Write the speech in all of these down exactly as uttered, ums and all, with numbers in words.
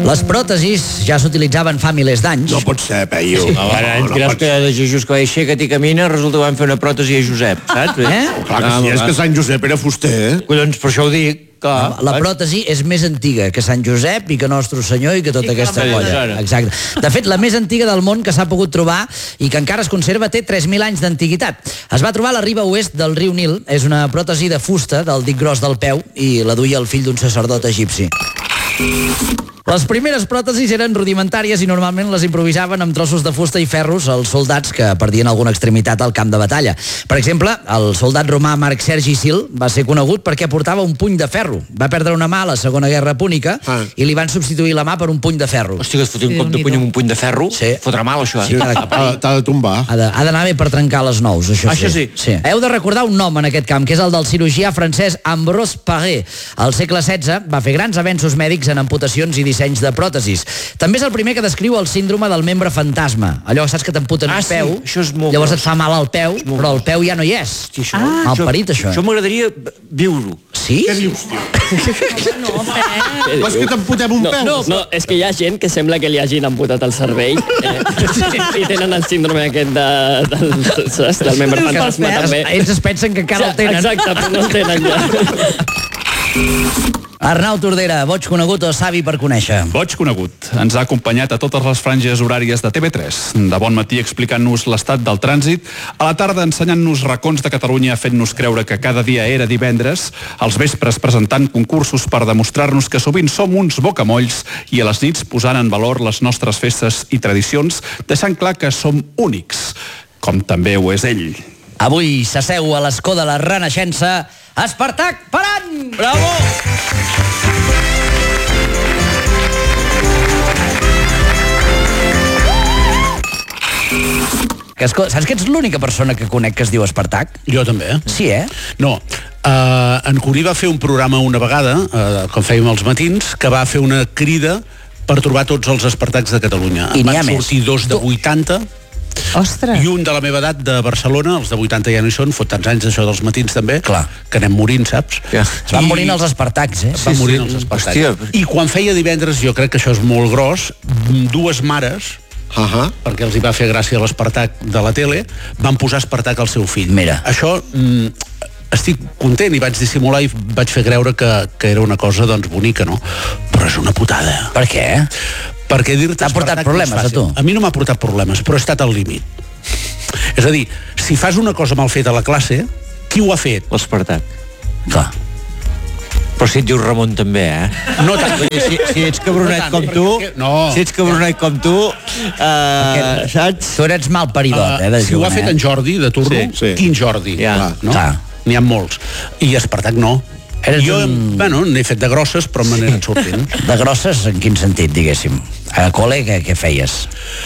Les pròtesis ja s'utilitzaven fa milers d'anys. No pot ser, Peyu. Sí. No, ara ens creus que de Jesús que va aixecat i camina resulta que van fer una pròtesi a Josep, saps? Eh? Clar que sí, és que Sant Josep era fuster, eh? Collons, per això ho dic. La, la pròtesi és més antiga que Sant Josep i que Nostre Senyor i que tota I aquesta que colla. Exacte. De fet, la més antiga del món que s'ha pogut trobar i que encara es conserva té tres mil anys d'antiguitat. Es va trobar a la riba oest del riu Nil. És una pròtesi de fusta del dit gros del peu i la duia el fill d'un sacerdot egipci. Les primeres pròtesis eren rudimentàries i normalment les improvisaven amb trossos de fusta i ferros els soldats que perdien alguna extremitat al camp de batalla. Per exemple, el soldat romà Marc Sergi Sil va ser conegut perquè portava un puny de ferro. Va perdre una mà a la Segona Guerra Púnica ah. i li van substituir la mà per un puny de ferro. Hòstia, que es foti un cop de puny amb un puny de ferro? Sí. Fotrà mal, això, eh? Sí, t'ha de tombar. Ha d'anar bé per trencar les nous, això, això sí. sí. Heu de recordar un nom en aquest camp, que és el del cirurgià francès Ambroise Paré. Al segle setze va fer grans avenços mèdics en amputacions i dissenys de pròtesis. També és el primer que descriu el síndrome del membre fantasma. Allò, saps que t'amputen ah, un peu, sí. Això és molt llavors gros. Et fa mal al peu, però el peu ja no hi és. Hosti, això, ah, malparit, això. Això m'agradaria viure-ho. Sí? Què dius, tio? No, Pep. Vols que t'amputem un no, peu? No, no, és que hi ha gent que sembla que li hagin amputat el cervell eh, i tenen el síndrome aquest de, del, del membre fantasma també. Ells es pensen que encara el tenen. Exacte, però no el tenen ja. Arnau Tordera, boig conegut o savi per conèixer? Boig conegut. Ens ha acompanyat a totes les franges horàries de T V tres. De bon matí explicant-nos l'estat del trànsit, a la tarda ensenyant-nos racons de Catalunya fent-nos creure que cada dia era divendres, als vespres presentant concursos per demostrar-nos que sovint som uns bocamolls i a les nits posant en valor les nostres festes i tradicions, deixant clar que som únics, com també ho és ell. Avui s'asseu a l'escó de la Renaixença Espartac Paran! Bravo! Que esco... Saps que ets l'única persona que conec que es diu Espartac? Jo també. Sí, eh? No. Uh, en Curí va fer un programa una vegada, uh, com fèiem els matins, que va fer una crida per trobar tots els Espartacs de Catalunya. I n'hi ha Van més. sortir dos de vuitanta... Ostres. I un de la meva edat de Barcelona, els de vuitanta ja no hi són, fot tants anys això dels matins també, clar, que anem morint, saps? Ja. Es van I... morint els Espartacs, eh? Es van sí, morint sí. els Espartacs. Hòstia. I quan feia divendres, jo crec que això és molt gros, dues mares, uh-huh. perquè els hi va fer gràcia a l'Espartac de la tele, van posar Espartac al seu fill. Mira. Això... Mm, estic content i vaig dissimular i vaig fer creure que, que era una cosa doncs bonica, no? Però és una putada. Per què? Perquè dir-te... T'ha portat problemes a tu? A mi no m'ha portat problemes, però he estat al límit. És a dir, si fas una cosa mal feta a la classe, qui ho ha fet? L'Espartac. Clar. Però si et dius Ramon també, eh? No tant. Si, si ets cabronet no com tu, no. si ets cabronet com tu, uh, saps? Tu eres mal paridot, eh? Uh, si ho ha fet en Jordi, de turno, sí, sí. Quin Jordi? Ja. Clar, no? Clar. N'hi ha molts. I Espartac no. Eres jo, un... bueno, n'he fet de grosses, però me n'he sortint. De grosses, en quin sentit, diguéssim? A col·le, què, què feies?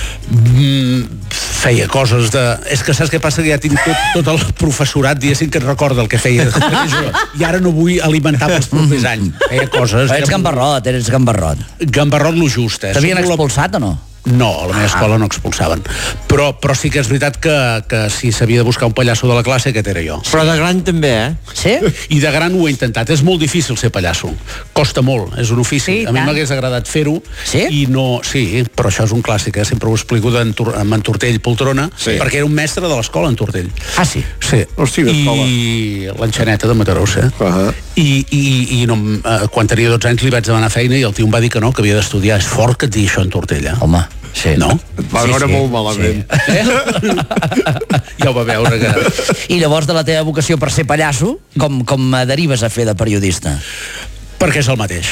Mm, feia coses de... És que saps què passa? Que ja tinc tot, tot el professorat, diguéssim, que et recorda el que feia. I ara no vull alimentar pels propers anys. Feia coses... Però ets gambarrot, eres gambarrot. Gambarrot lo just, eh? T'havien expulsat o no? No, a la meva escola no expulsaven. Però, però sí que és veritat que, que si s'havia de buscar un pallasso de la classe, aquest era jo. Però de gran també, eh? Sí? I de gran ho he intentat. És molt difícil ser pallasso. Costa molt, és un ofici. Sí, a mi m'hagués agradat fer-ho. Sí? I no... Sí, però això és un clàssic, eh? Sempre ho explico d'en Tor... amb en Tortell Poltrona, sí. perquè era un mestre de l'escola, en Tortell. Ah, sí? Sí. Hosti, d'escola. I l'enxaneta de Mataró, eh? Uh-huh. I, i, i no, eh, quan tenia dotze anys li vaig demanar feina i el tio em va dir que no, que havia d'estudiar. És fort que et digui això en Tortell, eh? Home, sí. No? Et va veure sí, sí. molt malament. Sí. Eh? Ja ho va veure que... I llavors de la teva vocació per ser pallasso, com, com derives a fer de periodista? Perquè és el mateix.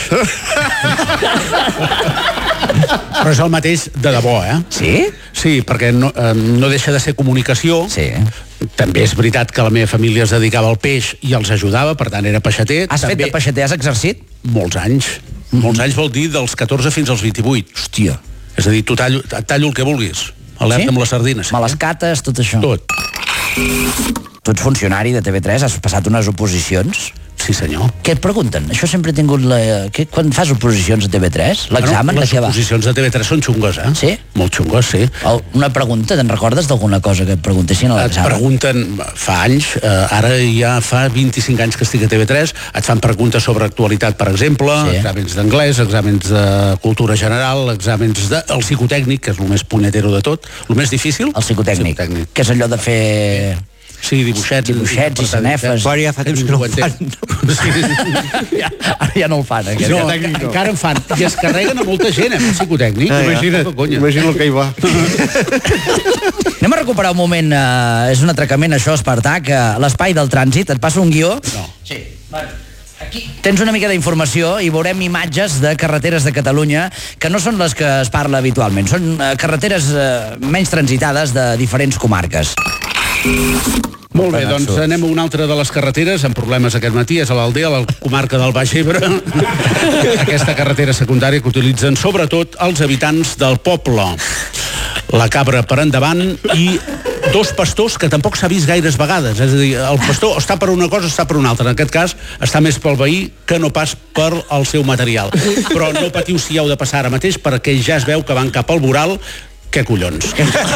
Però és el mateix de debò, eh? Sí? Sí, perquè no, eh, no deixa de ser comunicació. Sí. També és veritat que la meva família es dedicava al peix i els ajudava, per tant era peixater. Has També... fet de peixater, has exercit? Molts anys. Mm-hmm. Molts anys vol dir dels catorze fins als vint-i-vuit. Hòstia. És a dir, tu tallo, tallo el que vulguis. Alerta sí? amb les sardines. Me les cates, tot això. Tot. Tu ets funcionari de T V tres, has passat unes oposicions? Sí, senyor. Què et pregunten? Això sempre he tingut la... Què, quan fas oposicions a T V tres? L'examen, bueno, de què va? Les oposicions de T V tres són xungues, eh? Sí? Molt xungues, sí. Oh, una pregunta, te'n recordes d'alguna cosa que et preguntessin a Et l'examen? pregunten, fa anys, eh, ara ja fa vint-i-cinc anys que estic a T V tres, et fan preguntes sobre actualitat, per exemple, Sí. exàmens d'anglès, exàmens de cultura general, exàmens de... el psicotècnic, que és el més punyetero de tot, el més difícil. El psicotècnic, psicotècnic. que és allò de fer... Sí, dibuixets. Dibuixets i sanefes. Però ja fa temps que no ho fan. Sí. Ja, ara ja no el fan, aquest. No, encara en fan. I es carreguen a molta gent, eh, el psicotècnic. Ah, imagina't, imagina el que hi va. Anem a recuperar un moment, eh, és un atracament això, Espartac, eh, l'espai del trànsit, et passo un guió. No. Sí, bueno, aquí tens una mica d'informació i veurem imatges de carreteres de Catalunya que no són les que es parla habitualment, són eh, carreteres eh, menys transitades de diferents comarques. Molt bé, doncs anem a una altra de les carreteres amb problemes aquest matí, és a l'Aldea, a la comarca del Baix Ebre. Aquesta carretera secundària que utilitzen sobretot els habitants del poble. La cabra per endavant i dos pastors que tampoc s'ha vist gaires vegades. És a dir, el pastor està per una cosa o està per una altra. En aquest cas està més pel veí que no pas per el seu material. Però no patiu si hi heu de passar ara mateix perquè ja es veu que van cap al voral. Què collons?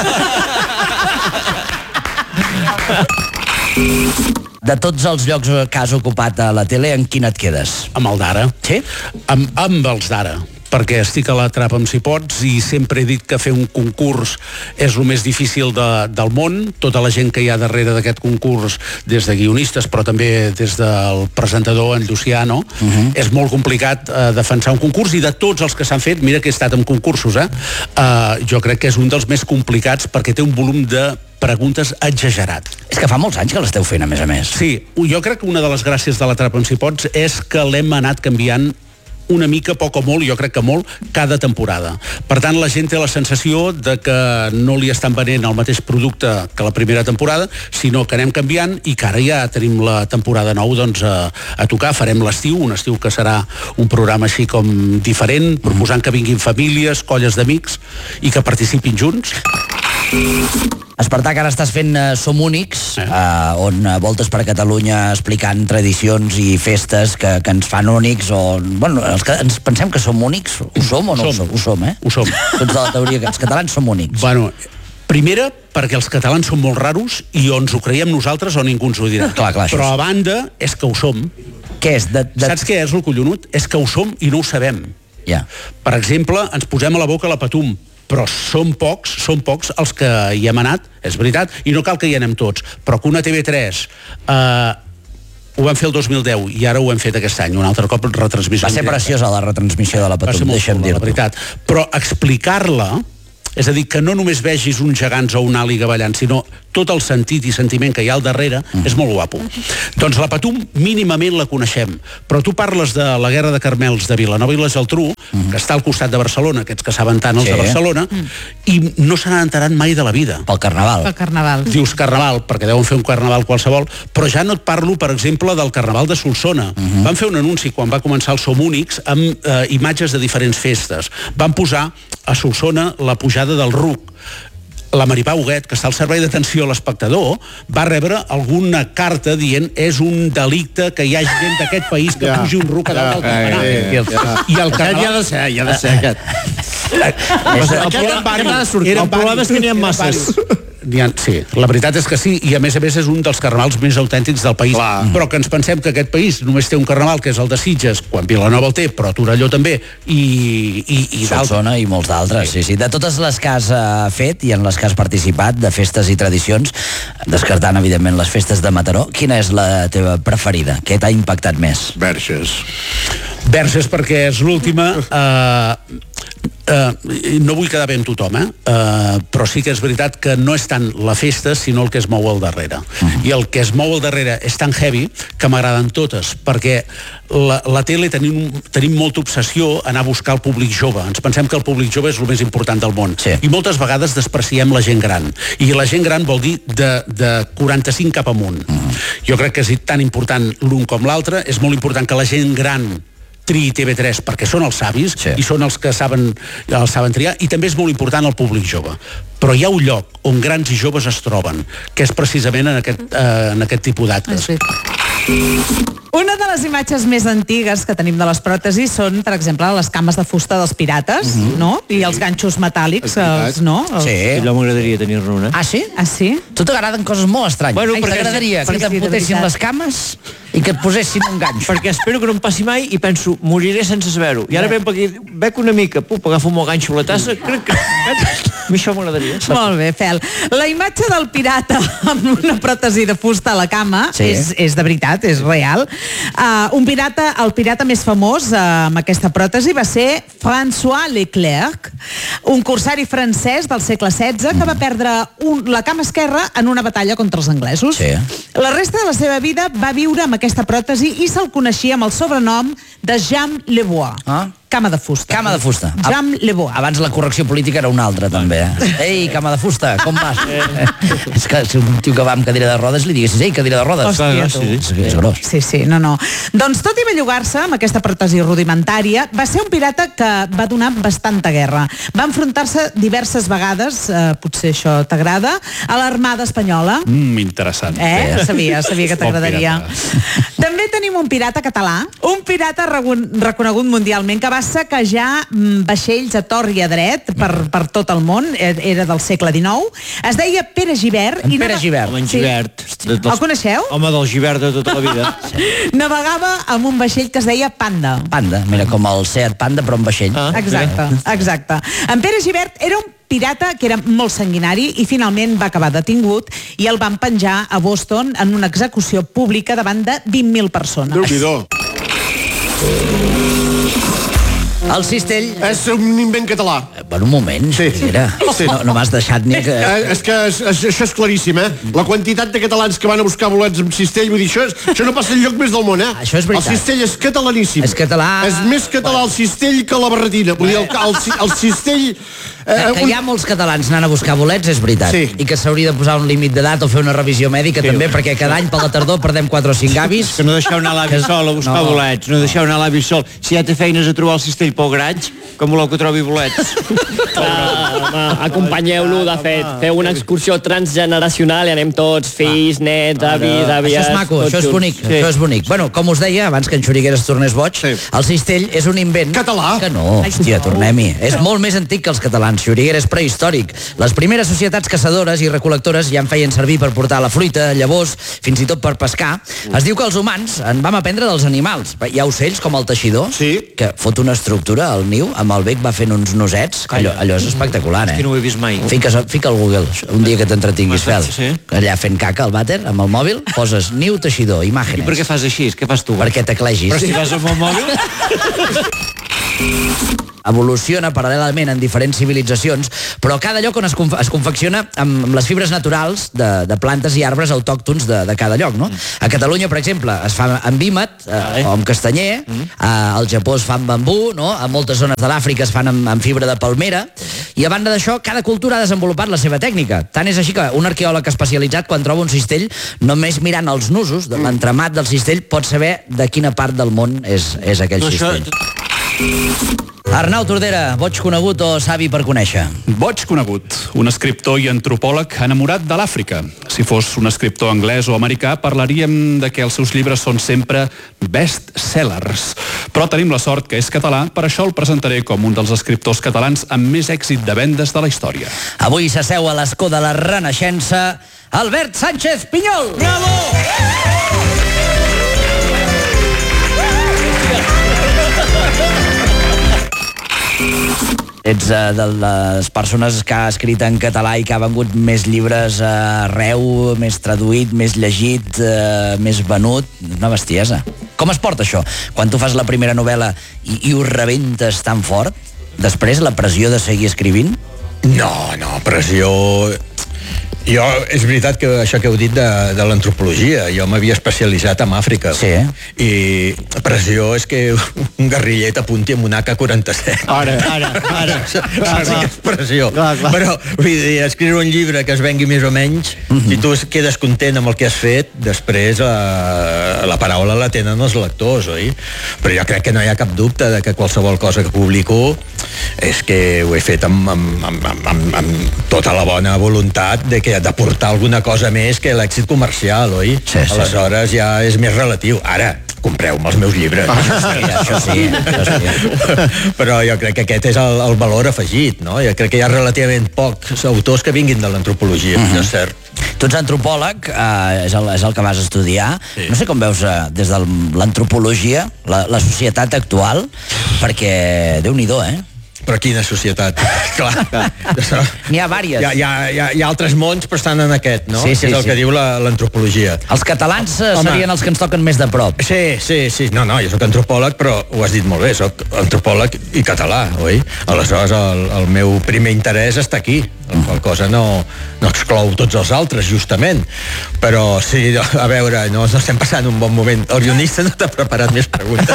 De tots els llocs que has ocupat a la tele, en quin et quedes? Amb el d'ara. Sí? Amb, amb els d'ara. Perquè estic a la trapa amb si pots i sempre he dit que fer un concurs és el més difícil de, del món. Tota la gent que hi ha darrere d'aquest concurs, des de guionistes, però també des del presentador, en Luciano, uh-huh. és molt complicat eh, defensar un concurs, i de tots els que s'han fet, mira que he estat en concursos, eh, eh, jo crec que és un dels més complicats perquè té un volum de preguntes exagerat. És que fa molts anys que l'esteu fent, a més a més. Sí, jo crec que una de les gràcies de la trapa amb si pots és que l'hem anat canviant una mica, poc o molt, jo crec que molt, cada temporada. Per tant, la gent té la sensació de que no li estan venent el mateix producte que la primera temporada, sinó que anem canviant i que ara ja tenim la temporada nou doncs, a, a tocar. Farem l'estiu, un estiu que serà un programa així com diferent, proposant que vinguin famílies, colles d'amics i que participin junts. Espartac, ara estàs fent uh, Som Únics, eh. uh, on uh, voltes per Catalunya explicant tradicions i festes que, que ens fan únics, o... Bueno, els que ens pensem que som únics, ho som o no som. ho som? Ho som, eh? Ho som. Tots de la teoria que els catalans som únics. Bueno, primera, perquè els catalans són molt raros i o ens ho creiem nosaltres o ningú ens ho dirà. Clar, clar, Però a banda, és que ho som. Què és? De, de... Saps què és el collonut? És que ho som i no ho sabem. Ja. Per exemple, ens posem a la boca la patum, però són pocs, són pocs els que hi hem anat, és veritat, i no cal que hi anem tots, però que una T V tres eh, ho vam fer el dos mil deu i ara ho hem fet aquest any, un altre cop retransmissió. Va ser preciosa la retransmissió de la Patum, deixa'm dir-t'ho. La veritat, però explicar-la, és a dir, que no només vegis uns gegants o una àliga ballant, sinó tot el sentit i sentiment que hi ha al darrere, mm. és molt guapo. Doncs la Patum mínimament la coneixem, però tu parles de la Guerra de Carmels de Vilanova i la Geltrú, mm. que està al costat de Barcelona, aquests que saben tant els sí. de Barcelona, mm. i no se n'han enterat mai de la vida. Pel Carnaval. Pel Carnaval. Dius Carnaval, perquè deuen fer un Carnaval qualsevol, però ja no et parlo, per exemple, del Carnaval de Solsona. Mm-hmm. Van fer un anunci quan va començar el Som Únics amb eh, imatges de diferents festes. Van posar a Solsona la pujada del Ruc. La Maripà Huguet, que està al servei d'atenció a l'espectador, va rebre alguna carta dient és un delicte que hi hagi gent d'aquest país que ja, pugi un ruc a dalt del campanar. Ja, ja, ja. I el Carnaval... Aquest ja ha de ser, ja ha de ser aquest. El problema és que n'hi ha masses. Ha, sí, la veritat és que sí, i a més a més és un dels carnavals més autèntics del país. Clar. Però que ens pensem que aquest país només té un carnaval, que és el de Sitges, quan Vilanova el té, però Torelló també, i, i, i Solsona i molts d'altres, sí. sí, sí. De totes les que has uh, fet i en les que has participat, de festes i tradicions, descartant, evidentment, les festes de Mataró, quina és la teva preferida? Què t'ha impactat més? Verges. Verges perquè és l'última. Uh, Uh, no vull quedar bé amb tothom, eh? Uh, però sí que és veritat que no és tant la festa, sinó el que es mou al darrere. Uh-huh. I el que es mou al darrere és tan heavy que m'agraden totes, perquè la, la tele tenim, tenim molta obsessió a anar a buscar el públic jove. Ens pensem que el públic jove és el més important del món. Sí. I moltes vegades despreciem la gent gran. I la gent gran vol dir de, de quaranta-cinc cap amunt. Uh-huh. Jo crec que és tan important l'un com l'altre. És molt important que la gent gran triï T V tres perquè són els savis, sí. i són els que saben, els saben triar, i també és molt important el públic jove. Però hi ha un lloc on grans i joves es troben, que és precisament en aquest, eh, en aquest tipus d'actes. Una de les imatges més antigues que tenim de les pròtesis són, per exemple, les cames de fusta dels pirates, mm -hmm. no? I els ganxos metàl·lics, els, no? Els... Sí. Allò m'agradaria tenir-ne una. Ah, sí? Ah, sí? Tu t'agraden coses molt estranyes. Bueno, Ai, perquè- t'agradaria que perquè sí, de t'empotessin veritat. les cames i que et posessin un ganxo. Perquè espero que no em passi mai i penso, moriré sense saber-ho. I ara bec aquí, bec una mica, pup, agafo un ganxo a la tassa, crec que... A mi això m'agradaria. Molt bé, Fel. La imatge del pirata amb una pròtesi de fusta a la cama Sí. és, és de veritat, és real. Uh, un pirata, el pirata més famós uh, amb aquesta pròtesi va ser François Leclerc, un corsari francès del segle setze que va perdre un, la cama esquerra en una batalla contra els anglesos. Sí. La resta de la seva vida va viure amb aquesta pròtesi i se'l coneixia amb el sobrenom de Jean Le Bois. Ah. Cama de fusta. Cama de fusta. Jean Le Bois. Abans la correcció política era una altra, també. Ei, cama de fusta, com vas? És que si un tio que va amb cadira de rodes li diguessis, ei, cadira de rodes. Hòstia, tu. És, és gros. Sí, sí, no, no. Doncs tot i bellugar-se amb aquesta pròtesi rudimentària, va ser un pirata que va donar bastanta guerra. Va enfrontar-se diverses vegades, eh, potser això t'agrada, a l'armada espanyola. Mm, interessant. Eh? Sabia, sabia que Bon t'agradaria. També tenim un pirata català, un pirata regun- reconegut mundialment que va saquejar mm, vaixells a tor i a dret per, per tot el món, e- era del segle dinou. Es deia Pere Gibert. En i Pere nava- Gibert. Home, en Sí. Gibert. De- dels- El coneixeu? Home, del Gibert de tota la vida. Navegava amb un vaixell que es deia Panda. Panda, mira, com el Seat Panda, però amb vaixell. Ah. Exacte, exacte. En Pere Gibert era un pirata que era molt sanguinari i finalment va acabar detingut i el van penjar a Boston en una execució pública davant de vint mil persones. Déu-n'hi-do. El cistell... És un invent català. Per un moment, Sí. mira, Sí. no, no m'has deixat ni que... Eh, és que és, és, això és claríssim, eh? La quantitat de catalans que van a buscar bolets amb cistell, vull dir, això, és, això no passa enlloc més del món, eh? Això és veritat. El cistell és catalaníssim. És català. És més català el cistell que la barretina. Vull dir, el, el, el cistell... Que, que hi ha molts catalans anant a buscar bolets, és veritat. Sí. I que s'hauria de posar un límit d'edat o fer una revisió mèdica, també, perquè cada any per la tardor perdem quatre o cinc avis. Que no deixeu anar l'avi Que- sol a buscar no. bolets, no deixeu anar l'avi sol. Si ja té feines a trobar el cistell pel graig, com voleu que trobi bolets? Clar, home, acompanyeu-lo, de fet, feu una excursió transgeneracional i anem tots, fills, nets, avis, àvies... Això és maco, tots això és junts. bonic, això és bonic. Bueno, com us deia, abans que en Xuriguera es tornés boig, Sí. el cistell és un invent... Català. Que no, hòstia, tornem-hi. És molt més antic que els catalans. Xuriguera és prehistòric. Les primeres societats caçadores i recol·lectores ja en feien servir per portar la fruita, llavors, fins i tot per pescar. Es diu que els humans en vam aprendre dels animals. Hi ha ocells com el teixidor, Sí. que fot una estructura al niu, amb el bec va fent uns nosets. Allò, allò és espectacular, eh? Que no ho he vist mai. Fica, fica al Google, un dia que t'entretinguis, Fel. Sí, sí. Allà fent caca al vàter, amb el mòbil, poses niu teixidor, I imàgenes. per què fas així? Què fas tu? Perquè teclegis. Però si vas amb el mòbil... Evoluciona paral·lelament en diferents civilitzacions, però cada lloc on es, conf es confecciona amb, amb les fibres naturals de, de plantes i arbres autòctons de, de cada lloc, no? A Catalunya, per exemple, es fa amb vímet eh, o amb castanyer, eh, al Japó es fa amb bambú, no? A moltes zones de l'Àfrica es fan amb, amb fibra de palmera, i a banda d'això, cada cultura ha desenvolupat la seva tècnica. Tant és així que un arqueòleg especialitzat, quan troba un cistell, només mirant els nusos de l'entramat del cistell, pot saber de quina part del món és, és aquell No, això- cistell. Arnau Tordera, boig conegut o savi per conèixer? Boig conegut, un escriptor i antropòleg enamorat de l'Àfrica. Si fos un escriptor anglès o americà, parlaríem de que els seus llibres són sempre best-sellers. Però tenim la sort que és català, per això el presentaré com un dels escriptors catalans amb més èxit de vendes de la història. Avui s'asseu a l'escó de la Renaixença Albert Sánchez Pinyol. Bravo! Ets uh, de les persones que ha escrit en català i que ha vengut més llibres uh, arreu, més traduït, més llegit, uh, més venut. Una bestiesa. Com es porta això? Quan tu fas la primera novel·la i, i ho rebentes tan fort, després la pressió de seguir escrivint? No, no, pressió... Jo, és veritat que això que heu dit de, de l'antropologia, jo m'havia especialitzat en Àfrica. Sí. I pressió és que un guerriller t'apunti amb un A K quaranta-set. Ara, ara, ara. Clar, sí que és pressió. Clar, clar. Però, vull dir, escriure un llibre que es vengui més o menys, Mhm. si tu quedes content amb el que has fet, després la, la paraula la tenen els lectors, oi? Però jo crec que no hi ha cap dubte de que qualsevol cosa que publico és que ho he fet amb, amb, amb, amb, amb, amb tota la bona voluntat de que d'aportar alguna cosa més que l'èxit comercial, oi? Sí, sí. Aleshores ja és més relatiu. Ara, compreu-me els meus llibres. Ah, sí, això sí, això sí. Però jo crec que aquest és el, el valor afegit, no? Jo crec que hi ha relativament pocs autors que vinguin de l'antropologia, uh-huh. no és cert. Tu ets antropòleg, eh, és, el, és el que vas estudiar. Sí. No sé com veus eh, des de l'antropologia la, la societat actual, perquè Déu-n'hi-do, eh? Però quina societat? Clar. N'hi ha vàries. Hi ha, hi, ha, hi, ha, hi ha altres mons, però estan en aquest, no? Sí, sí, que és el sí. que diu l'antropologia. Els catalans eh, serien els que ens toquen més de prop. Sí, sí, sí. No, no, jo soc antropòleg, però ho has dit molt bé, soc antropòleg i català, oi? Aleshores, el, el meu primer interès està aquí. La qual cosa no, no exclou tots els altres, justament. Però sí, a veure, no, no estem passant un bon moment. El guionista no t'ha preparat més preguntes.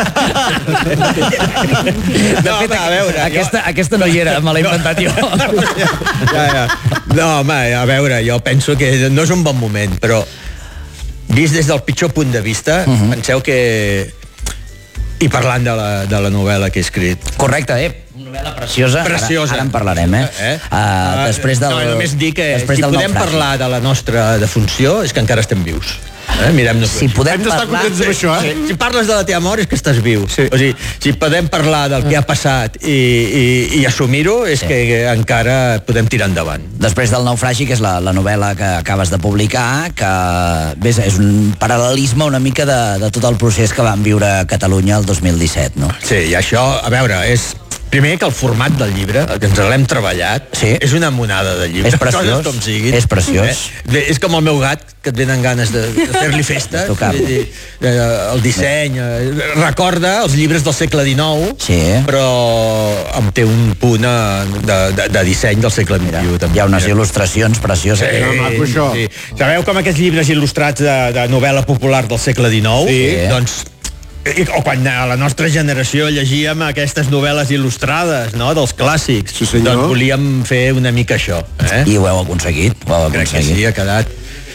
De fet, a veure... Aquesta, jo... aquesta no hi era, me l'he inventat jo. Ja, ja, ja. No, home, a veure, jo penso que no és un bon moment, però vist des del pitjor punt de vista, uh-huh. penseu que... I parlant de la, de la novel·la que he escrit. Correcte, eh? Una novel·la preciosa. Preciosa. Ara, ara en parlarem, eh? eh? Uh, després del... No, només dir que si podem naufragi. Parlar de la nostra defunció és que encara estem vius. Eh? Mirem-nos. Si podem Hem d'estar parlar... contents amb això, eh? Si, si parles de la teva mort és que estàs viu. Sí. O sigui, si podem parlar del que ha passat i, i, i assumir-ho és sí. que encara podem tirar endavant. Després del naufragi, que és la, la novel·la que acabes de publicar, que ves, és un paral·lelisme una mica de, de tot el procés que vam viure a Catalunya el dos mil disset, no? Sí, i això, a veure, és... Primer que el format del llibre, que ens l'hem treballat, sí. és una monada de llibre. És preciós. Com siguin, és preciós. Eh? És com el meu gat, que et venen ganes de, de fer-li festa. de, de, el disseny. Eh, recorda els llibres del segle dinou, sí. però em té un punt de, de, de disseny del segle vint-i-u. També. Hi ha unes il·lustracions precioses. Sí, no, maco, això. Sí. Sabeu com aquests llibres il·lustrats de, de novel·la popular del segle dinou? Sí. Doncs o quan a la nostra generació llegíem aquestes novel·les il·lustrades, no?, dels clàssics. Sí, senyor. Doncs volíem fer una mica això, eh? I ho heu aconseguit. Ho heu Crec aconseguit. que sí, ha quedat...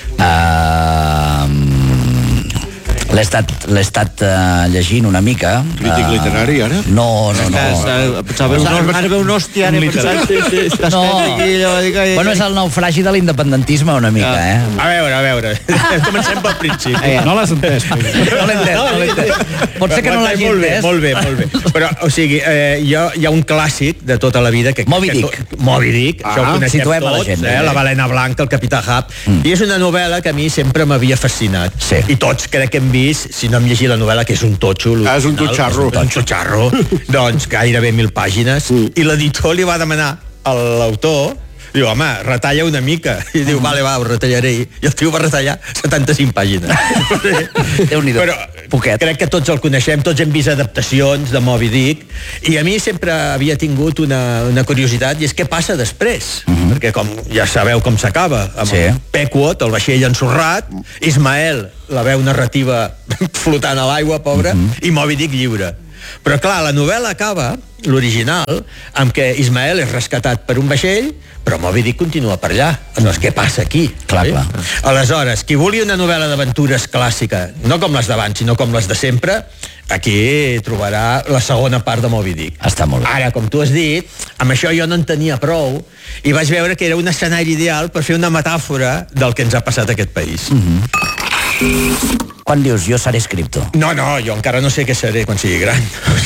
Uh, L'he estat, l'he estat uh, llegint una mica. Crític uh, literari, ara? No, no, no. Pensava, ara ve un hòstia, ara pensant... Sí, sí, estàs no. aquí, allò, dic, ai, Bueno, és el naufragi de l'independentisme una mica, ah. eh? A veure, a veure, comencem pel principi. Eh, no l'has entès. No l'he entès, no l'he entès. Pot ser que no l'hagi molt bé, entès. molt bé, molt bé. Però, o sigui, eh, hi, ha, hi ha un clàssic de tota la vida que... Moby Dick. Que, Moby Dick, ah, això ho coneixem situem a la tots, gent, eh? eh? La balena blanca, el capità Ahab, mm. i és una novel·la que a mi sempre m'havia fascinat. Sí. I tots crec que hem vist, si no hem llegit la novel·la, que és un totxo. Ah, és un totxarro. És un totxarro. Doncs gairebé mil pàgines. Mm. I l'editor li va demanar a l'autor, diu, home, retalla una mica. I diu, vale, va, ho retallaré. I el tio va retallar setanta-cinc pàgines. Déu-n'hi-do. Però Poquet. crec que tots el coneixem, tots hem vist adaptacions de Moby Dick, i a mi sempre havia tingut una, una curiositat, i és què passa després. Uh-huh. Perquè com ja sabeu com s'acaba, amb sí. el Pequot, el vaixell ensorrat, Ismael, la veu narrativa flotant a l'aigua, pobra, uh-huh. i Moby Dick lliure. Però clar, la novel·la acaba, l'original, amb què Ismael és rescatat per un vaixell, però Moby Dick continua per allà. Doncs què passa aquí? Clar, eh? clar. Aleshores, qui vulgui una novel·la d'aventures clàssica, no com les d'abans, sinó com les de sempre, aquí trobarà la segona part de Moby Dick. Està molt bé. Ara, com tu has dit, amb això jo no en tenia prou, i vaig veure que era un escenari ideal per fer una metàfora del que ens ha passat a aquest país. Mm-hmm. Quan dius, jo seré escriptor? No, no, jo encara no sé què seré quan sigui gran.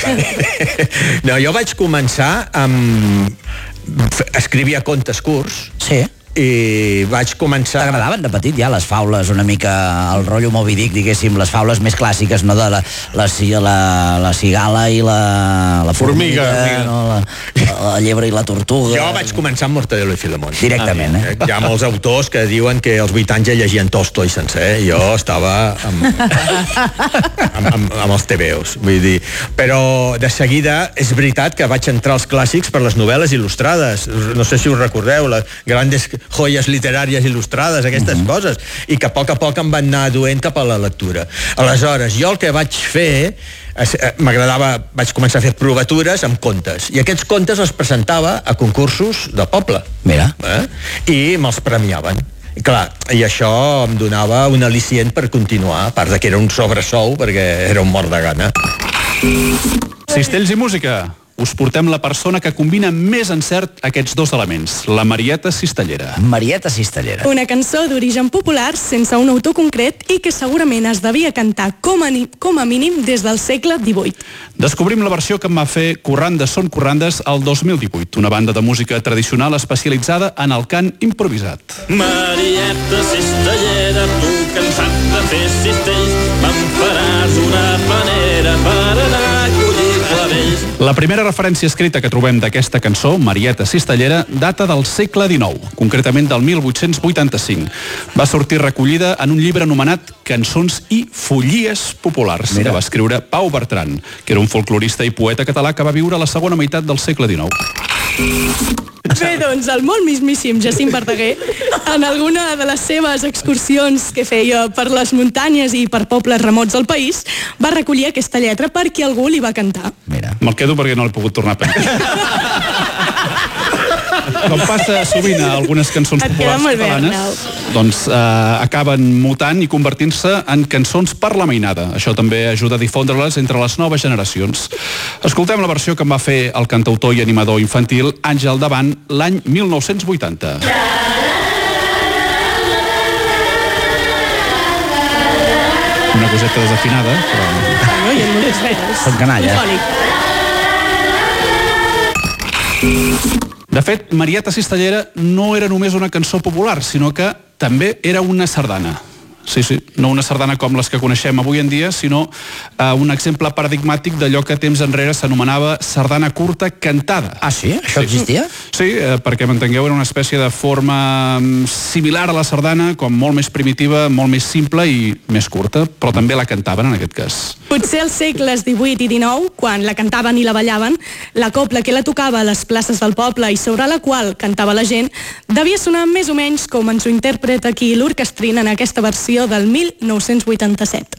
No, jo vaig començar amb... escrivia contes curts. Sí. I vaig començar... T'agradaven de petit ja les faules, una mica el rotllo Moby Dick, diguéssim, les faules més clàssiques, no, de la, la, la, la cigala i la, la formiga, formiga no, la, la llebre i la tortuga. Jo vaig començar amb Mortadelo i Filemón. Directament, eh? Hi ha molts autors que diuen que als vuit anys ja llegien Tolstoi sencer. Jo estava amb, amb, amb, amb els tebeos, vull dir. Però de seguida és veritat que vaig entrar als clàssics per les novel·les il·lustrades. No sé si us recordeu, les grandes joies literàries il·lustrades, aquestes uh-huh. coses, i que a poc a poc em van anar duent cap a la lectura. Aleshores, jo el que vaig fer, m'agradava, vaig començar a fer provatures amb contes, i aquests contes els presentava a concursos de poble. Mira. Eh? I me'ls premiaven. I clar, i això em donava un al·licient per continuar, a part de que era un sobresou, perquè era un mort de gana. Cistells i música. us portem la persona que combina més encert aquests dos elements, la Marieta Cistellera. Marieta Cistellera. Una cançó d'origen popular sense un autor concret i que segurament es devia cantar com a, ni, com a mínim des del segle divuit. Descobrim la versió que em va fer Corrandes són Corrandes el dos mil divuit, una banda de música tradicional especialitzada en el cant improvisat. Marieta Cistellera, tu cansat de fer cistells, me'n faràs una panera per anar a collir clavells. La primera referència escrita que trobem d'aquesta cançó, Marieta Cistellera, data del segle dinou, concretament del mil vuit-cents vuitanta-cinc. Va sortir recollida en un llibre anomenat Cançons i follies populars, Mira. que va escriure Pau Bertran, que era un folclorista i poeta català que va viure a la segona meitat del segle dinou. Bé, doncs, el molt mismíssim Jacint Verdaguer, en alguna de les seves excursions que feia per les muntanyes i per pobles remots del país, va recollir aquesta lletra perquè algú li va cantar. Mira. Me'l quedo perquè no l'he pogut tornar a prendre. Com passa sovint a algunes cançons populars catalanes, doncs eh, acaben mutant i convertint-se en cançons per la mainada. Això també ajuda a difondre-les entre les noves generacions. Escoltem la versió que en va fer el cantautor i animador infantil Àngel Davant l'any mil nou-cents vuitanta. Una coseta desafinada, però... No, i en moltes veres. Són canalla. De fet, Marieta Cistellera no era només una cançó popular, sinó que també era una sardana. Sí, sí, no una sardana com les que coneixem avui en dia, sinó uh, un exemple paradigmàtic d'allò que temps enrere s'anomenava sardana curta cantada. Ah, sí? Això sí. existia? Sí, uh, perquè m'entengueu, era una espècie de forma um, similar a la sardana, com molt més primitiva, molt més simple i més curta, però també la cantaven en aquest cas. Potser als segles divuit i dinou, quan la cantaven i la ballaven, la copla que la tocava a les places del poble i sobre la qual cantava la gent, devia sonar més o menys com ens ho interpreta aquí l'orquestrin en aquesta versió del mil nou-cents vuitanta-set.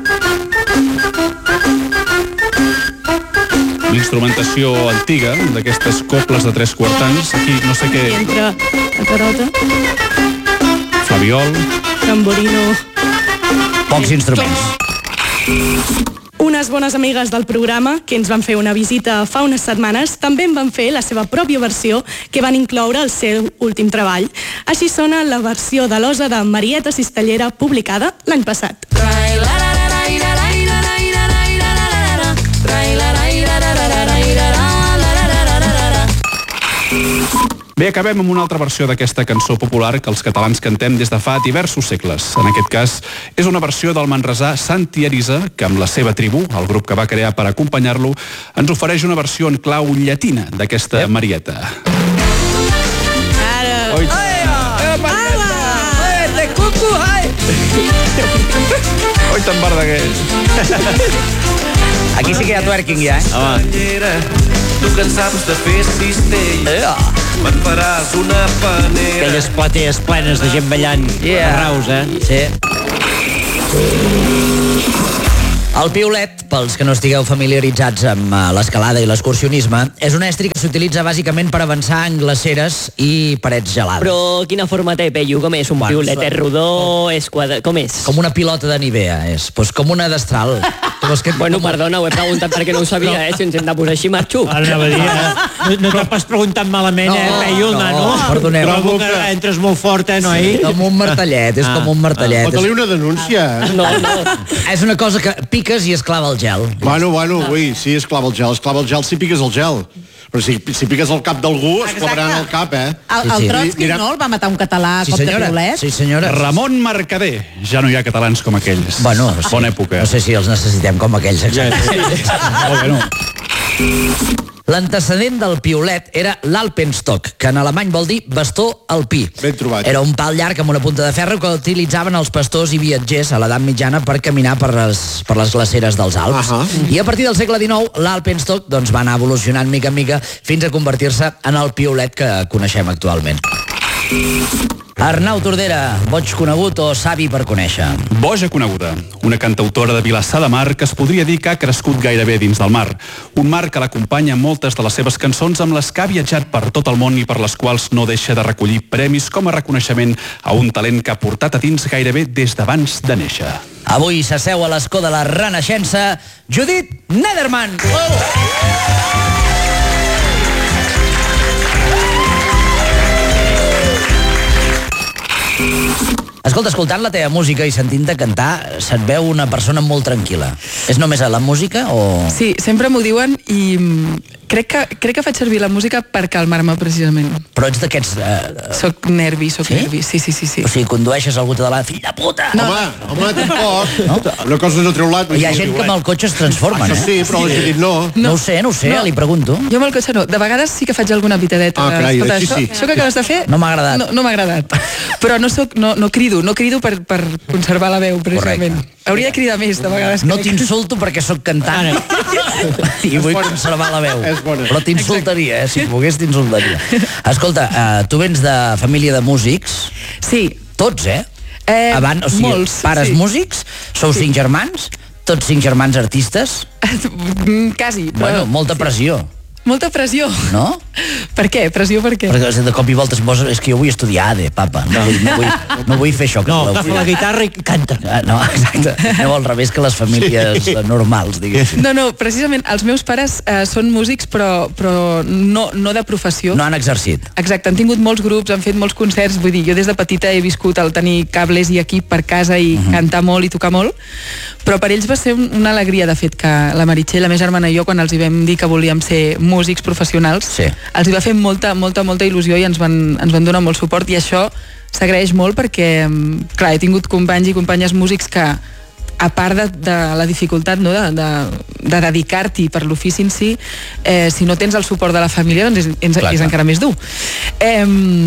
Una instrumentació antiga d'aquestes coples de tres quartans. Aquí no sé què... I entre la carota, flabiol, tamborino... Pocs instruments. Unes bones amigues del programa, que ens van fer una visita fa unes setmanes, també en van fer la seva pròpia versió que van incloure al seu últim treball. Així sona la versió de l'Osa de Marieta Cistellera, publicada l'any passat. Bé, acabem amb una altra versió d'aquesta cançó popular que els catalans cantem des de fa diversos segles. En aquest cas, és una versió del manresà Santi Arisa, que amb la seva tribu, el grup que va crear per acompanyar-lo, ens ofereix una versió en clau llatina d'aquesta yep. Marieta. Ara... Oi. Oi, te'n Verdaguer. Aquí sí que hi ha twerking ja, eh? Home. Tu que en saps de fer cistells, yeah. me'n faràs una panera. Aquelles platees plenes de gent ballant yeah. a Raus, eh? Sí. El piulet, pels que no estigueu familiaritzats amb l'escalada i l'excursionisme, és un estri que s'utilitza bàsicament per avançar en glaceres i parets gelades. Però quina forma té, Peyu? Com és? Un bueno, piulet? És rodó? És quadre... Com és? Com una pilota de Nivea, és. Pues com una destral. Que... Bueno, perdona, ho he preguntat perquè no ho sabia, no. eh? Si ens hem de posar així, marxo. Ara no, no, no t'ho pas preguntant malament, no, eh, Peyu, no, nano? Perdoneu. Trobo que entres molt fort, eh, noi? Sí, com un martellet, és ah. com un martellet. Pot-li una denúncia. No, no. És una cosa que piques i es clava el gel. Bueno, bueno, ui, sí, es clava el gel. Es clava el gel si piques el gel. Però si, si piques el cap d'algú, es clavaran el cap, eh? El, el Trotsky, Mira... no? El va matar un català a sí, cop senyora. de piulet. Sí, senyora. Ramon Mercader. Ja no hi ha catalans com aquells. Bueno, bona època. No sé si els necessitem com aquells. Exacte. Ja, oh, bueno. L'antecedent del piulet era l'Alpenstock, que en alemany vol dir bastó alpí. Ben trobat. Era un pal llarg amb una punta de ferro que utilitzaven els pastors i viatgers a l'edat mitjana per caminar per les, per les glaceres dels Alps. Uh -huh. I a partir del segle dinou, l'Alpenstock doncs, va anar evolucionant mica en mica fins a convertir-se en el piulet que coneixem actualment. Arnau Tordera, boig conegut o savi per conèixer? Boja coneguda, una cantautora de Vilassar de Mar que es podria dir que ha crescut gairebé dins del mar. Un mar que l'acompanya en moltes de les seves cançons amb les que ha viatjat per tot el món i per les quals no deixa de recollir premis com a reconeixement a un talent que ha portat a dins gairebé des d'abans de néixer. Avui s'asseu a l'escó de la Renaixença Judit Nederman. Oh! Escolta, escoltant la teva música i sentint-te cantar, se't veu una persona molt tranquil·la. És només a la música o...? Sí, sempre m'ho diuen i crec que, crec que faig servir la música per calmar-me, precisament. Però ets d'aquests... Eh... Soc nervi, soc sí? nervi, sí, sí, sí, sí. O sigui, condueixes algú de la fill de puta! No. Home, home, tampoc. No? Una cosa no treu l'altra. Hi ha gent que amb el cotxe es transformen, Això sí, però la gent no. No. No ho sé, no ho sé, no. Li pregunto. Jo amb el cotxe no. De vegades sí que faig alguna pitadeta. Ah, carai, Escolta, així això, sí. això que acabes de fer... No m'ha agradat. No, no m'ha agradat. Però no, soc, no, no crido, no crido per, per conservar la veu, precisament. Correcte. Hauria de cridar més, de vegades. No t'insulto perquè sóc cantant i vull conservar la veu. Però t'insultaria, eh? Si pogués, t'insultaria. Escolta, uh, tu vens de família de músics? Sí. Tots, eh? eh Abans, o sigui, molts, pares sí. músics? Sou sí. cinc germans? Tots cinc germans artistes? Quasi. Però... Bueno, molta pressió. Molta pressió. No? Per què? Pressió per què? Perquè de cop i volta es posa... És que jo vull estudiar A D E, papa. No vull, no vull, no vull fer això. Que no, agafa la guitarra i canta. Ah, no, exacte. No, al revés que les famílies sí. normals, diguéssim. No, no, precisament els meus pares eh, són músics, però, però no, no de professió. No han exercit. Exacte, han tingut molts grups, han fet molts concerts, vull dir, jo des de petita he viscut el tenir cables i equip per casa i uh -huh. cantar molt i tocar molt, però per ells va ser una alegria, de fet, que la Meritxell, la meva germana i jo, quan els hi vam dir que volíem ser músics professionals, sí. els hi va fer molta, molta, molta il·lusió i ens van, ens van donar molt suport, i això s'agraeix molt perquè, clar, he tingut companys i companyes músics que, a part de, de la dificultat, no, de, de, de dedicar-t'hi per l'ofici en si, eh, si no tens el suport de la família, doncs és, és, clar, és clar. encara més dur. Eh,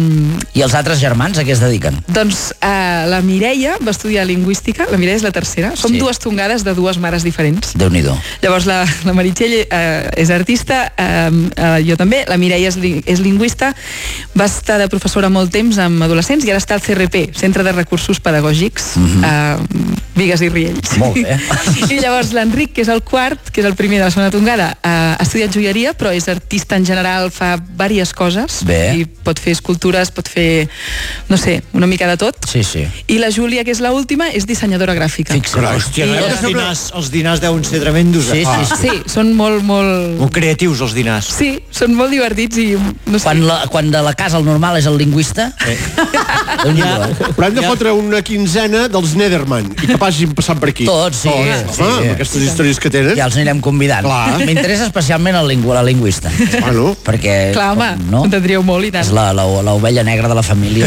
I els altres germans a què es dediquen? doncs eh, la Mireia va estudiar lingüística, la Mireia és la tercera, som Sí. dues tongades de dues mares diferents. Déu-n'hi-do. Llavors la, la Meritxell eh, és artista, eh, eh, jo també, la Mireia és, li, és lingüista, va estar de professora molt temps amb adolescents i ara està al C R P, Centre de Recursos Pedagògics, mm -hmm. eh, Bigues i Riells. Molt bé. I llavors l'Enric, que és el quart, que és el primer de la segona tongada, eh, ha estudiat joieria, però és artista en general, fa diverses coses, bé. i pot fer escultures, pot fer, no sé, una mica de tot. Sí, sí. I la Júlia, que és l'última, és dissenyadora gràfica. Fixa't. Hòstia, I- els dinars, els dinars deuen ser tremendos. Sí, sí, sí. Sí, són molt, molt... Molt creatius, els dinars. Sí, són molt divertits i no sé. Quan, la, quan de la casa el normal és el lingüista... Eh. Ja. Però hem de fotre una quinzena dels Nederman i que passin passant per aquí. Tots, sí. Tots. sí, Home, sí. amb aquestes històries que tenen. Ja els anirem convidant. Clar. M'interessa especialment el lingü, la lingüista. Bueno. Perquè... Clar, home, no? entendríeu molt i tant. És la, la, la ovella negra de la família.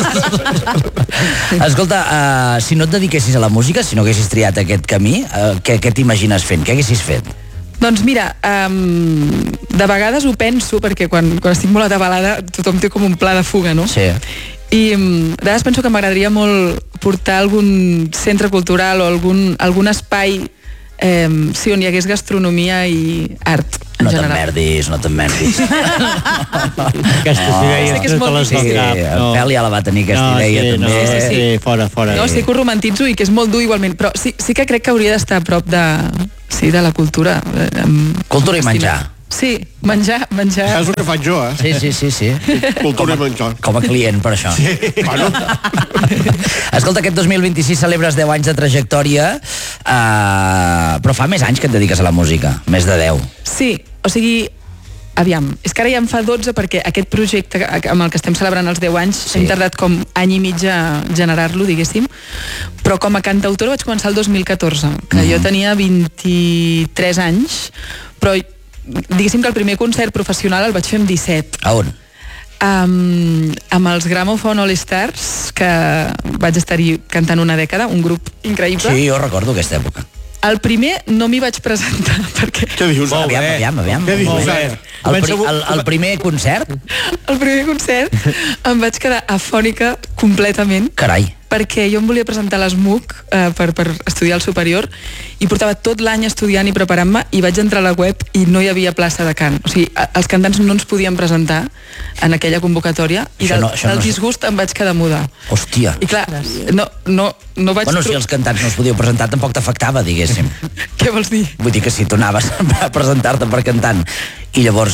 Escolta, uh, si no et dediquessis a la música, si no haguessis triat aquest camí, uh, què, què t'imagines fent? Què haguessis fet? Doncs mira, um, de vegades ho penso, perquè quan, quan estic molt atabalada tothom té com un pla de fuga, no? Sí. I um, de vegades penso que m'agradaria molt portar algun centre cultural o algun, algun espai eh, sí, on hi hagués gastronomia i art, en no general. t'emmerdis, no t'emmerdis. Aquesta No. idea Sé que és te molt les del Sí, cap. el Pèl ja la va tenir, aquesta no, idea sí, també. No, Sí, sí, sí. sí, fora, fora. No, sí que ho romantitzo i que és molt dur igualment, però sí, sí que crec que hauria d'estar a prop de, sí, de la cultura. eh, amb- Cultura i menjar. Sí, menjar, menjar. És el que faig jo, eh? Sí, sí, sí, sí. Cultura i menjar. Com a client, per això. Sí, bueno. Escolta, aquest dos mil vint-i-sis celebres deu anys de trajectòria, uh, però fa més anys que et dediques a la música, més de deu. Sí, o sigui, aviam, és que ara ja en fa dotze perquè aquest projecte amb el que estem celebrant els deu anys Sí. hem tardat com any i mig a generar-lo, diguéssim, però com a cantautora vaig començar el dos mil catorze, que Mhm. jo tenia vint-i-tres anys, però diguéssim que el primer concert professional el vaig fer amb disset. A on? Um, amb els Gramophone All Stars, que vaig estar-hi cantant una dècada, un grup increïble. Sí, jo recordo aquesta època. El primer no m'hi vaig presentar perquè Què dius? Aviam, aviam, aviam. Què dius, Molt bé. ara? El, pri, el, el primer concert? el primer concert em vaig quedar afònica completament Carai. perquè jo em volia presentar a l'ESMUC eh, per, per estudiar al superior i portava tot l'any estudiant i preparant-me i vaig entrar a la web i no hi havia plaça de cant. O sigui, a- els cantants no ens podien presentar en aquella convocatòria i Això del, no- això del no és- disgust em vaig quedar muda. Hòstia. I clar, no, no, no vaig... Bueno, si tro- els cantants no es podíeu presentar, tampoc t'afectava, diguéssim. Què vols dir? Vull dir que si tu anaves a presentar-te per cantant i llavors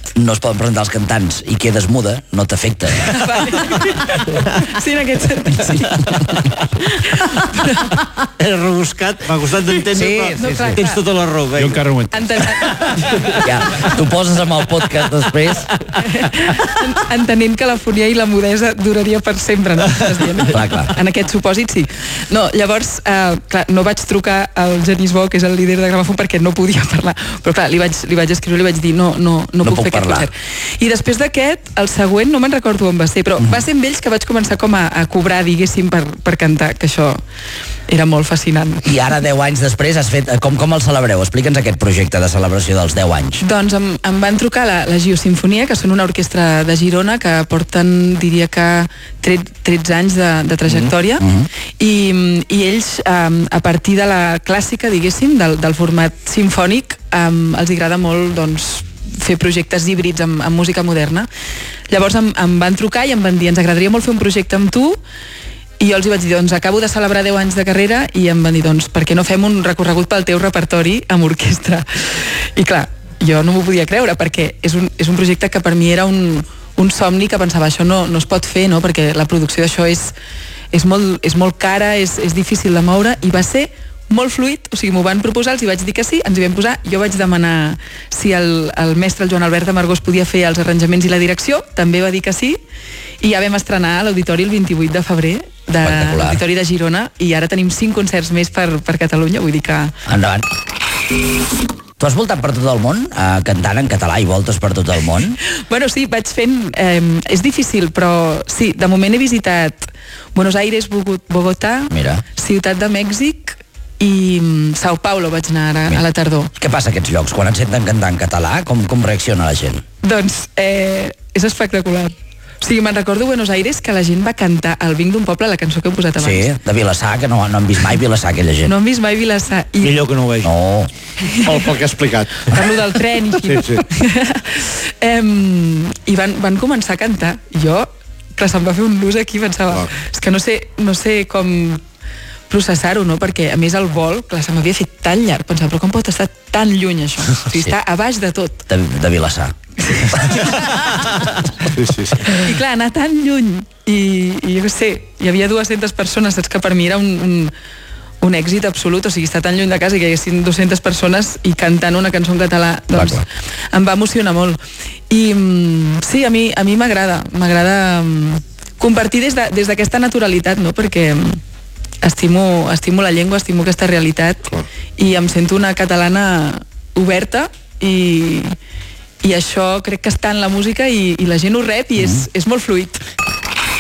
no es poden presentar els cantants i quedes muda, no t'afecta. Sí, en aquest sentit, sí. Era rebuscat, m'ha costat d'entendre, Sí, però sí, sí. tens tota la raó. Jo encara no ho entenc. Enten... Ja, tu poses amb el podcast després. Entenent que la fonia i la mudesa duraria per sempre, no? Clar, clar. En aquest supòsit, sí. No, llavors, eh, clar, no vaig trucar al Genís Bo, que és el líder de Gramòfon, perquè no podia parlar. Però clar, li vaig, li vaig escriure, li vaig dir, no, no, no, No puc puc fer aquest parlar. concert. I després d'aquest, el següent, no me'n recordo on va ser, però va ser amb ells que vaig començar com a, a cobrar, diguéssim, per, per cantar, que això era molt fascinant. I ara, deu anys després, has fet... Com, com el celebreu? Explica'ns aquest projecte de celebració dels deu anys. Doncs em, em van trucar la, la Geosinfonia, que són una orquestra de Girona que porten, diria que tretze anys de, de trajectòria, Mm -hmm. i, i ells, um, a partir de la clàssica, diguéssim, del, del format simfònic, um, els agrada molt, doncs, fer projectes híbrids amb, amb música moderna. Llavors em, em van trucar i em van dir, ens agradaria molt fer un projecte amb tu, i jo els hi vaig dir, doncs acabo de celebrar deu anys de carrera, i em van dir, doncs per què no fem un recorregut pel teu repertori amb orquestra? I clar, jo no m'ho podia creure, perquè és un, és un projecte que per mi era un, un somni, que pensava, això no, no es pot fer, no? Perquè la producció d'això és, és, molt, és molt cara, és, és difícil de moure, i va ser molt fluid, o sigui, m'ho van proposar, els hi vaig dir que sí, ens hi vam posar, jo vaig demanar si el, el mestre, el Joan Albert Amargós, podia fer els arranjaments i la direcció, també va dir que sí, i ja vam estrenar a l'Auditori el vint-i-vuit de febrer, de l'Auditori de Girona, i ara tenim cinc concerts més per, per Catalunya, vull dir que... Endavant. Tu has voltat per tot el món, eh, cantant en català i voltes per tot el món? Bueno, sí, vaig fent... Eh, és difícil, però sí, de moment he visitat Buenos Aires, Bogotà, Mira. Ciutat de Mèxic i mm, Sao Paulo vaig anar ara, a la tardor. Què passa a aquests llocs? Quan et senten cantar en català, com, com reacciona la gent? Doncs eh, és espectacular. O sigui, me'n recordo a Buenos Aires que la gent va cantar al Vinc d'un poble, la cançó que he posat abans. Sí, de Vilassar, que no, no han vist mai Vilassar, aquella gent. No han vist mai Vilassar. I... Millor que no ho vegi. No. Pel, pel que ha explicat. Parlo del tren i així. Sí, sí. em, I van, van començar a cantar. Jo, clar, se'm va fer un nus aquí, pensava, Oh. és que no sé, no sé com processar-ho, no? Perquè, a més, el vol, clar, se m'havia fet tan llarg. Pensava, però com pot estar tan lluny, això? O sigui, està a baix de tot. De, de Vilassar. Sí, sí, sí. I clar, anar tan lluny i, i jo què sé, hi havia dues-centes persones, saps que per mi era un, un, un èxit absolut, o sigui, estar tan lluny de casa i que hi haguessin dues-centes persones i cantant una cançó en català, doncs Clar, em va emocionar molt. I mm, sí, a mi a mi m'agrada, m'agrada mm, compartir des de, des d'aquesta naturalitat, no? Perquè mm, estimo, estimo la llengua, estimo aquesta realitat i em sento una catalana oberta i, i això crec que està en la música i, i la gent ho rep i és, és molt fluid.